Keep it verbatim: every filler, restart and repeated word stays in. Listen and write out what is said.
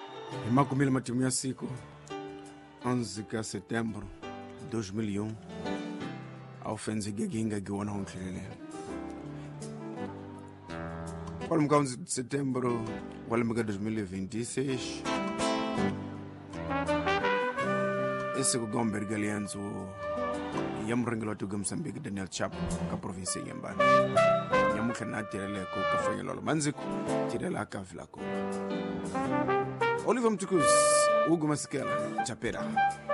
Makumili matimu ya siku onze de setembro dois mil e um a ofensa geginga giwana huntlelele wala mga onze de setembro wala mga dois mil e vinte e seis esse kugomber galianzo yamrengelo tu Moçambique Daniel Chapo ka province yambana yamuka na tirele ko ka fanyelo manziku tirela ka vilako Oliver Mtukuzi, Hugo Masikela, Chapera.